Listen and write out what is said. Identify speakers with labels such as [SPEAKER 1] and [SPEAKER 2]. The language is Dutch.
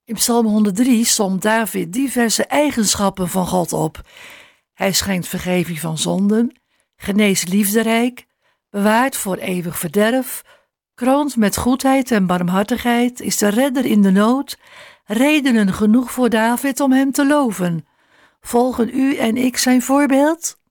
[SPEAKER 1] In Psalm 103 somt David diverse eigenschappen van God op. Hij schenkt vergeving van zonden, geneest liefderijk, bewaart voor eeuwig verderf, kroont met goedheid en barmhartigheid, is de redder in de nood, redenen genoeg voor David om hem te loven. Volgen u en ik zijn voorbeeld?